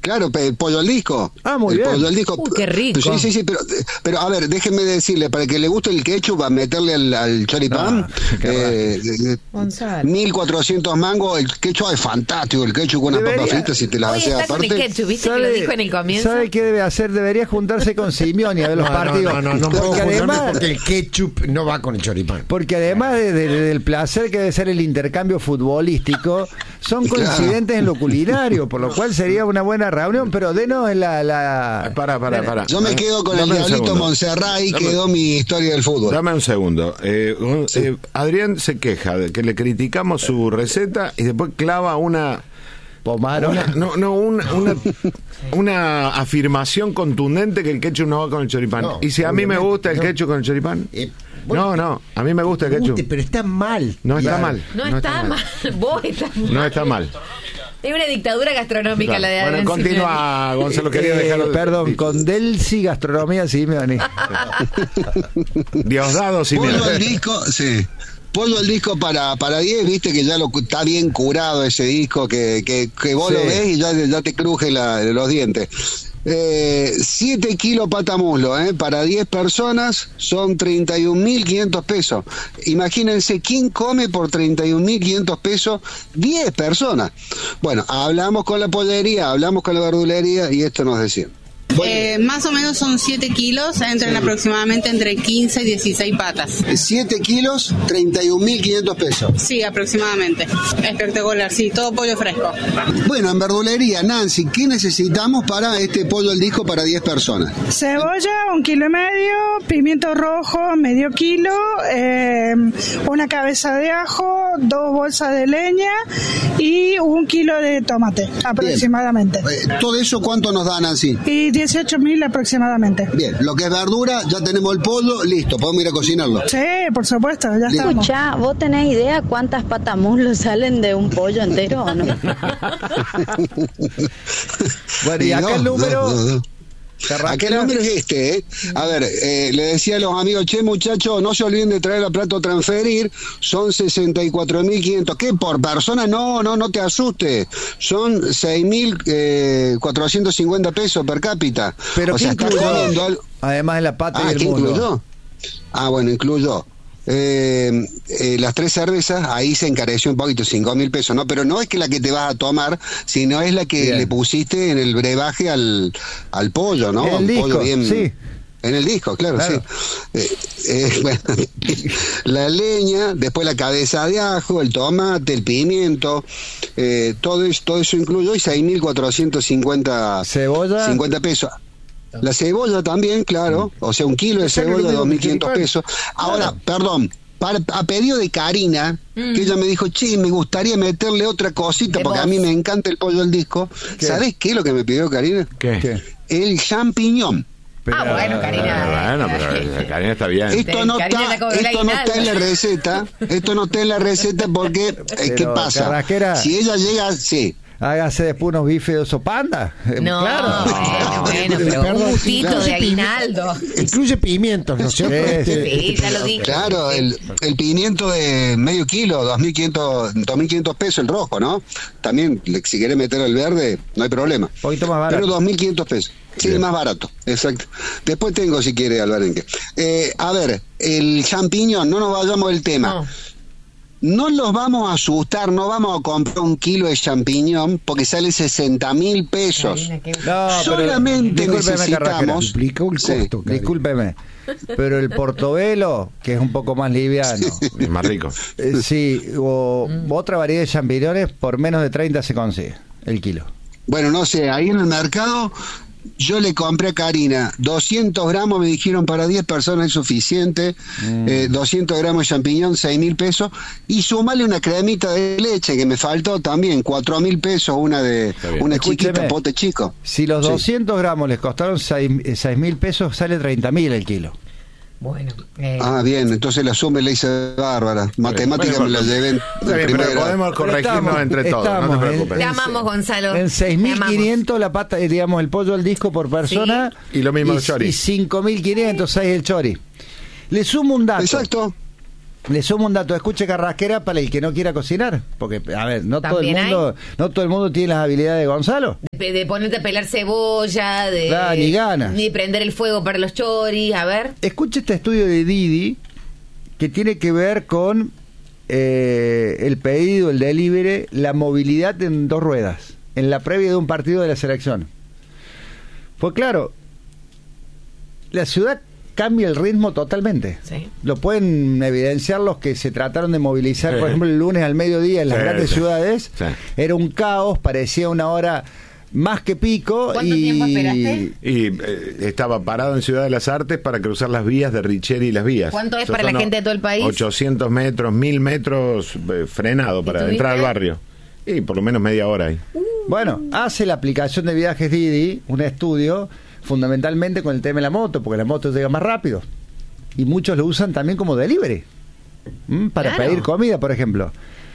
Claro, el pollo al disco. Muy bien. Pollo al disco. Qué rico. Sí, pero a ver, déjenme decirle, para que le guste el ketchup, a meterle al choripán, 1.400 mangos, el ketchup es fantástico, el ketchup con una papa frita, si te las haces aparte. Con el ketchup, ¿viste que lo dijo en el comienzo? ¿Sabe qué debe hacer? Debería juntarse con Simeone a ver los partidos. No, porque además, porque el ketchup no va con el choripán. Porque además del placer que debe ser el intercambio futbolístico, son coincidentes en lo culinario, por lo cual sería una buena reunión, pero denos en la... Para. Yo me quedo con el Diablito Montserrat y quedó mi historia del fútbol. Dame un segundo. Adrián se queja de que le criticamos su receta y después clava una una afirmación contundente que el ketchup no va con el choripán. Y si a mí me gusta el ketchup con el choripán... a mí me gusta el ketchup. Pero está mal. No está mal. Vos estás mal. No está mal. Es una dictadura gastronómica la de Adrián. Bueno, continúa, Gonzalo, quería dejarlo. Perdón, con Delcy Gastronomía Simeone. Diosdado Simeone. Pollo al disco, sí. Pollo al disco para 10, viste que ya está bien curado ese disco, que vos lo ves y ya te cruje los dientes. 7 kilos patamuslo, para 10 personas son 31.500 pesos. Imagínense quién come por 31.500 pesos 10 personas. Bueno, hablamos con la pollería, hablamos con la verdulería y esto nos decían. Más o menos son 7 kilos, entran aproximadamente entre 15 y 16 patas. 7 kilos, 31.500 pesos. Sí, aproximadamente. Espectacular, sí, todo pollo fresco. Bueno, en verdulería, Nancy, ¿qué necesitamos para este pollo al disco para 10 personas? Cebolla, 1,5 kilos, pimiento rojo, medio kilo, una cabeza de ajo, 2 bolsas de leña y 1 kilo de tomate, aproximadamente. ¿Todo eso cuánto nos da, Nancy? Y 18.000 aproximadamente. Bien, lo que es verdura, ya tenemos el pollo, listo, podemos ir a cocinarlo. Sí, por supuesto, ya estamos. Escuchá, ¿vos tenés idea cuántas patamuslos salen de un pollo entero o no? Bueno, y acá el número... Aquí el número es este, A ver, le decía a los amigos, muchachos, no se olviden de traer a plato transferir, son 64.500. ¿Qué? ¿Por persona? No te asustes. Son 6.450 pesos per cápita. Pero o sea, está comiendo algo. Además de la pata y el mundo. ¿Incluyó? Bueno, incluyó. Las 3 cervezas, ahí se encareció un poquito, 5.000 pesos, ¿no? Pero no es que la que te vas a tomar, sino es la que le pusiste en el brebaje al pollo, ¿no? En el disco, pollo bien, sí. En el disco, claro. Sí. Bueno, la leña, después la cabeza de ajo, el tomate, el pimiento, todo eso incluyó, y 6.450 cebolla, 50 pesos. La cebolla también, claro, o sea, 1 kilo de cebolla, 2.500 pesos. Ahora, perdón, a pedido de Karina, que ella me dijo, me gustaría meterle otra cosita, porque a mí me encanta el pollo al disco. ¿Sabés qué es lo que me pidió Karina? ¿Qué? El champiñón. Bueno, Karina. Pero Karina está bien. Esto no está en la receta. Esto no está en la receta porque, ¿qué pasa? Carrasquera, si ella llega, hágase después unos bifes de oso panda. No, claro. Bueno, pero un gustito de aguinaldo. Incluye pimientos, ¿no es cierto? Sí, ya lo dije. Claro, el pimiento de medio kilo, 2.500 pesos el rojo, ¿no? También, si querés meter el verde, no hay problema. Un poquito más barato. Pero 2.500 pesos. Sí, más barato, exacto. Después tengo, si quiere, Alvarenque. A ver, el champiñón, no nos vayamos del tema. No los vamos a asustar, no vamos a comprar 1 kilo de champiñón porque sale 60.000 pesos. Solamente necesitamos... Duplica el costo. Discúlpeme, pero el portobelo, que es un poco más liviano, es más rico. Sí, o otra variedad de champiñones, por menos de 30 se consigue el kilo. Bueno, no sé, ahí en el mercado... Yo le compré a Karina 200 gramos, me dijeron para 10 personas es suficiente, 200 gramos de champiñón, 6.000 pesos, y sumale una cremita de leche que me faltó también, 4.000 pesos, una chiquita, pote chico. Si los 200 gramos les costaron 6.000 pesos, sale 30.000 el kilo. Bueno. Bien, entonces la suma le hice bárbara. Matemática me la llevé en pero podemos corregirnos entre todos, no te preocupes. Te amamos, Gonzalo. En 6.500 la pata, digamos, el pollo al disco por persona. Sí. Y lo mismo el chori. Y 5.500, 6 el chori. Le sumo un dato. Exacto. Le sumo un dato, escuche Carrasquera para el que no quiera cocinar, porque a ver, no todo el mundo tiene las habilidades de Gonzalo. De ponerte a pelar cebolla, ni ganas. Ni prender el fuego para los choris, a ver. Escuche este estudio de Didi que tiene que ver con el pedido, el delivery, la movilidad en 2 ruedas, en la previa de un partido de la selección. Pues claro, la ciudad cambia el ritmo totalmente. Sí. Lo pueden evidenciar los que se trataron de movilizar, por ejemplo, el lunes al mediodía en las grandes ciudades. Sí. Era un caos, parecía una hora más que pico. ¿Cuánto tiempo esperaste? Y estaba parado en Ciudad de las Artes para cruzar las vías de Richieri y las vías. ¿Cuánto es para la gente de todo el país? 800 metros, 1000 metros frenado para entrar al barrio. Y por lo menos media hora ahí. Bueno, hace la aplicación de viajes Didi un estudio fundamentalmente con el tema de la moto, porque la moto llega más rápido y muchos lo usan también como delivery para pedir comida, por ejemplo.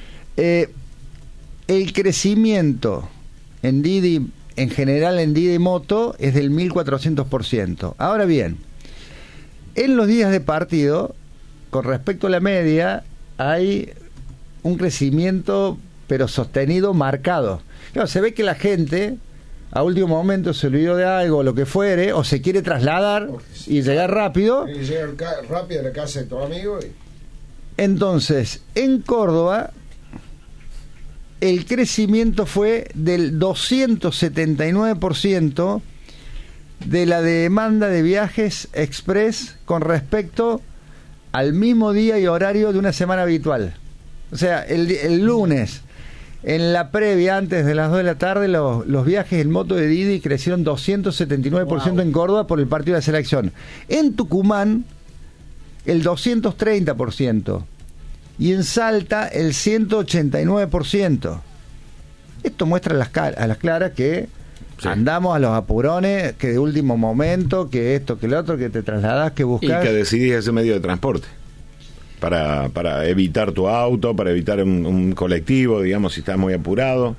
El crecimiento en Didi, en general en Didi Moto, es del 1400%. Ahora bien, en los días de partido, con respecto a la media, hay un crecimiento pero sostenido, marcado. Claro, se ve que la gente a último momento se olvidó de algo, lo que fuere, o se quiere trasladar y llegar rápido. Y llegar rápido a la casa de tu amigo. Entonces, en Córdoba, el crecimiento fue del 279% de la demanda de viajes express con respecto al mismo día y horario de una semana habitual. O sea, el lunes, en la previa, antes de las 2 de la tarde, los viajes en moto de Didi crecieron 279% en Córdoba por el partido de la selección. En Tucumán, el 230%. Y en Salta, el 189%. Esto muestra a las claras que andamos a los apurones, que de último momento, que esto, que lo otro, que te trasladás, que buscás. Y que decidís ese medio de transporte. Para evitar tu auto, para evitar un colectivo, digamos, si estás muy apurado.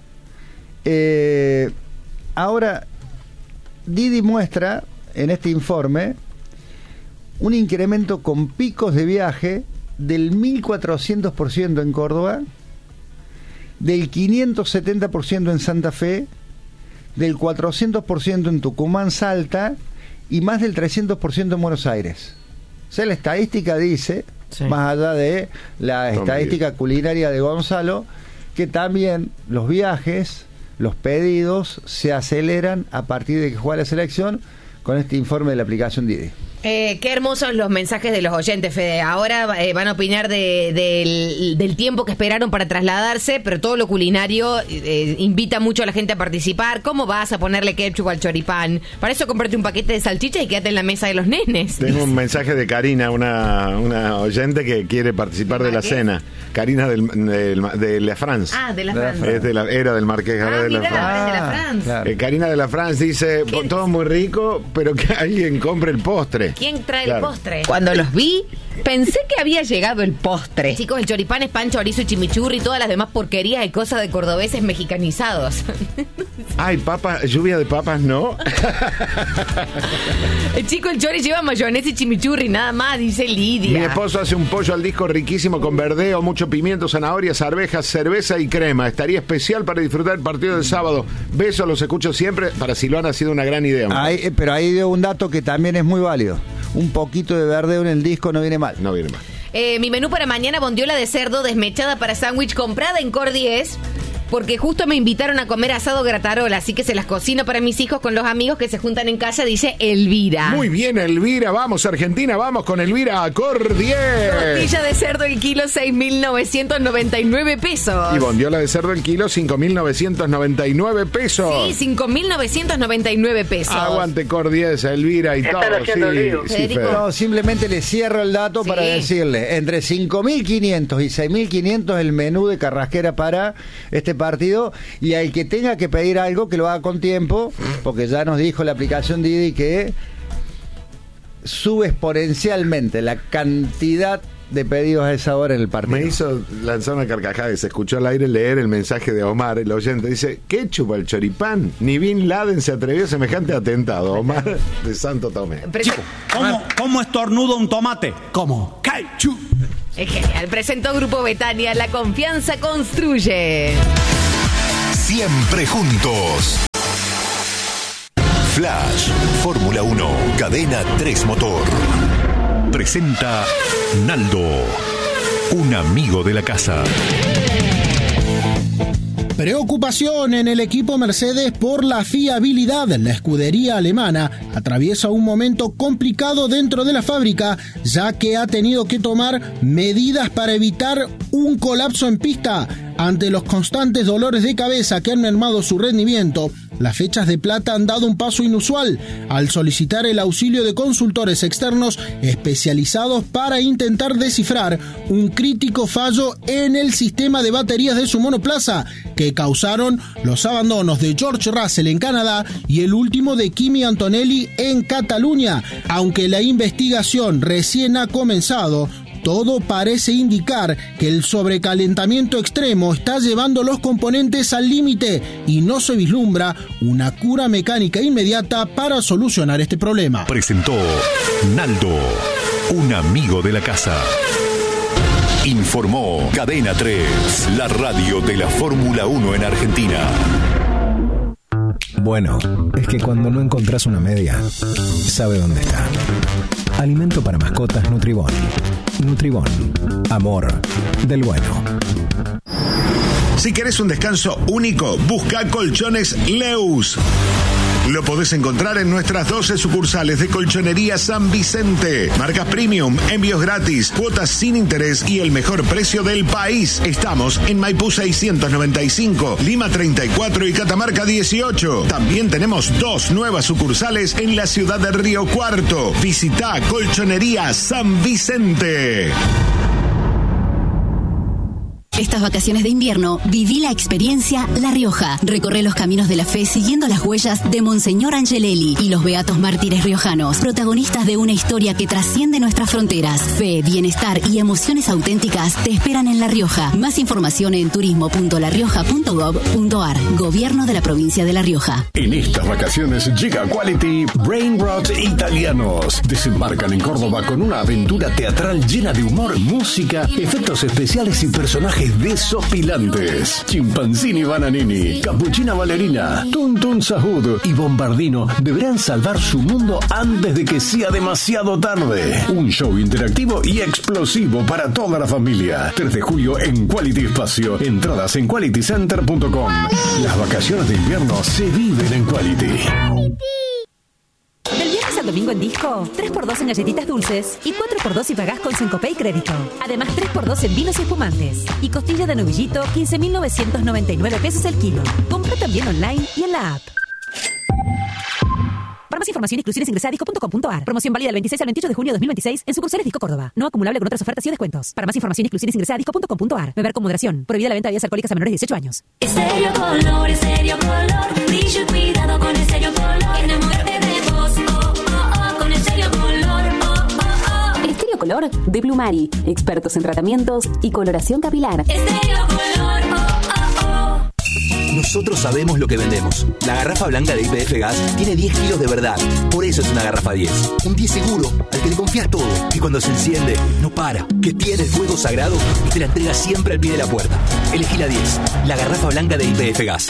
Ahora, Didi muestra en este informe un incremento con picos de viaje del 1400% en Córdoba, del 570% en Santa Fe, del 400% en Tucumán, Salta y más del 300% en Buenos Aires. O sea, la estadística dice, más allá de la estadística culinaria de Gonzalo, que también los viajes, los pedidos se aceleran a partir de que juega la selección con este informe de la aplicación Didi. Qué hermosos los mensajes de los oyentes, Fede. Ahora van a opinar del tiempo que esperaron para trasladarse, pero todo lo culinario invita mucho a la gente a participar. ¿Cómo vas a ponerle ketchup al choripán? Para eso comprate un paquete de salchicha y quédate en la mesa de los nenes. Tengo un mensaje de Karina, una oyente que quiere participar de la cena. Karina de La France. Ah, de La France. Era del Marqués, ahora de La France. De La France. Claro. Karina de La France dice, todo muy rico, pero que alguien compre el postre. ¿Quién trae el postre? Cuando los vi, pensé que había llegado el postre. Chicos, el choripán es pan, chorizo y chimichurri y todas las demás porquerías y cosas de cordobeses mexicanizados. Ay, lluvia de papas, ¿no? Chico, el chori lleva mayonesa y chimichurri, nada más, dice Lidia. Mi esposo hace un pollo al disco riquísimo con verdeo, mucho pimiento, zanahorias, arvejas, cerveza y crema. Estaría especial para disfrutar el partido del sábado. Besos, los escucho siempre. Para Silvana ha sido una gran idea. Pero ahí dio un dato que también es muy válido. Un poquito de verdeo en el disco no viene mal. No viene mal. Mi menú para mañana, bondiola de cerdo desmechada para sándwich comprada en Cor 10, porque justo me invitaron a comer asado gratarola, así que se las cocino para mis hijos con los amigos que se juntan en casa, dice Elvira. Muy bien, Elvira, vamos Argentina, vamos con Elvira a Cor 10. Tortilla de cerdo el kilo, 6.999 pesos. Y bondiola de cerdo el kilo, 5.999 pesos. Sí, 5.999 pesos. Aguante Cor 10, Elvira y todo. Sí, no, simplemente le cierro el dato para decirle, entre 5.500 y 6.500 el menú de Carrasquera para este partido, y al que tenga que pedir algo que lo haga con tiempo, porque ya nos dijo la aplicación Didi que sube exponencialmente la cantidad de pedidos a esa hora en el partido. Me hizo lanzar una carcajada y se escuchó al aire leer el mensaje de Omar, el oyente. Dice, ¿qué chupa el choripán? Ni Bin Laden se atrevió a semejante atentado. Omar de Santo Tomé. Chico, ¿cómo estornudo un tomate? ¿Cómo? ¡Ketchup! Es genial. Presentó Grupo Betania, la confianza construye. Siempre juntos. Flash, Fórmula 1, Cadena 3 Motor. Presenta Naldo, un amigo de la casa. Preocupación en el equipo Mercedes por la fiabilidad. La escudería alemana atraviesa un momento complicado dentro de la fábrica, ya que ha tenido que tomar medidas para evitar un colapso en pista. Ante los constantes dolores de cabeza que han mermado su rendimiento, las fechas de plata han dado un paso inusual al solicitar el auxilio de consultores externos especializados para intentar descifrar un crítico fallo en el sistema de baterías de su monoplaza que causaron los abandonos de George Russell en Canadá y el último de Kimi Antonelli en Cataluña. Aunque la investigación recién ha comenzado, todo parece indicar que el sobrecalentamiento extremo está llevando los componentes al límite y no se vislumbra una cura mecánica inmediata para solucionar este problema. Presentó Naldo, un amigo de la casa. Informó Cadena 3, la radio de la Fórmula 1 en Argentina. Bueno, es que cuando no encontrás una media, sabe dónde está. Alimento para mascotas Nutribón. Nutribón. Amor del bueno. Si querés un descanso único, busca Colchones Leus. Lo podés encontrar en nuestras 12 sucursales de Colchonería San Vicente. Marcas premium, envíos gratis, cuotas sin interés y el mejor precio del país. Estamos en Maipú 695, Lima 34 y Catamarca 18. También tenemos 2 nuevas sucursales en la ciudad de Río Cuarto. Visita Colchonería San Vicente. Estas vacaciones de invierno, viví la experiencia La Rioja. Recorre los caminos de la fe siguiendo las huellas de Monseñor Angelelli y los beatos mártires riojanos, protagonistas de una historia que trasciende nuestras fronteras. Fe, bienestar y emociones auténticas te esperan en La Rioja. Más información en turismo.larioja.gov.ar. Gobierno de la provincia de La Rioja. En estas vacaciones llega Quality Brain Rot Italianos. Desembarcan en Córdoba con una aventura teatral llena de humor, música, efectos especiales y personajes desopilantes. Chimpanzini Bananini, Capuchina Ballerina, Tuntun Sahud y Bombardino deberán salvar su mundo antes de que sea demasiado tarde. Un show interactivo y explosivo para toda la familia. 3 de julio en Quality Espacio. Entradas en qualitycenter.com. Las vacaciones de invierno se viven en Quality. Del viernes al domingo en Disco, 3x2 en galletitas dulces y 4x2 si pagás con Syncopay Crédito. Además, 3x2 en vinos y espumantes. Y costilla de novillito, 15.999 pesos el kilo. Compra también online y en la app. Para más información e inclusiones ingresa a disco.com.ar. Promoción válida del 26 al 28 de junio de 2026 en sucursales Disco Córdoba. No acumulable con otras ofertas y descuentos. Para más información e inclusiones ingresa a disco.com.ar. Beber con moderación. Prohibida la venta de bebidas alcohólicas a menores de 18 años. Estéreo Color, Estéreo Color. Dicho cuidado con Estéreo Color. Enamórate de vos, con Estéreo Color, Estéreo Color de Blumari. Expertos en tratamientos y coloración capilar. Estéreo Color, Nosotros sabemos lo que vendemos. La garrafa blanca de YPF Gas tiene 10 kilos de verdad. Por eso es una garrafa 10. Un 10 seguro, al que le confías todo. Y cuando se enciende, no para. Que tiene el fuego sagrado y te la entrega siempre al pie de la puerta. Elegí la 10. La garrafa blanca de YPF Gas.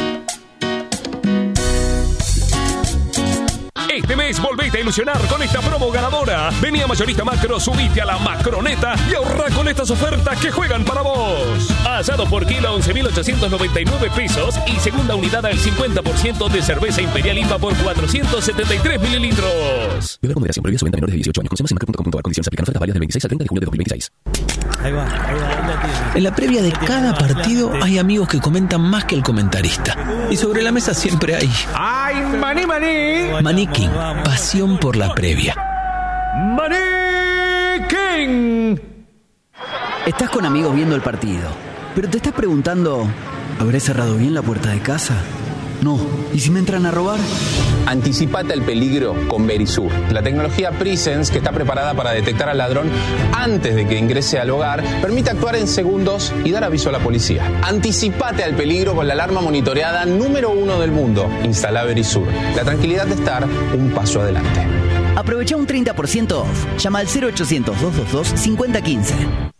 Este mes volvete a ilusionar con esta promo ganadora. Vení a Mayorista Macro, subite a la Macroneta y ahorrá con estas ofertas que juegan para vos. Asado por kilo a 11.899 pesos y segunda unidad al 50% de cerveza Imperial IPA por 473 mililitros. Beber con moderación, prohibida su venta a menores de 18 años. Consumas en macro.com.ar. Condiciones aplican. Ofertas válidas del 26 al 30 de junio de 2026. Ahí va. En la previa de cada partido hay amigos que comentan más que el comentarista. Y sobre la mesa siempre hay... ¡Ay, maní, maní! Maní King, pasión por la previa. ¡Maní King! Estás con amigos viendo el partido, pero te estás preguntando, ¿habré cerrado bien la puerta de casa? No. ¿Y si me entran a robar? Anticipate al peligro con Verisur, la tecnología Presence que está preparada para detectar al ladrón antes de que ingrese al hogar, permite actuar en segundos y dar aviso a la policía. Anticipate al peligro con la alarma monitoreada número 1 del mundo. Instala Verisur. La tranquilidad de estar un paso adelante. Aprovecha un 30% off. Llama al 0800 222 5015.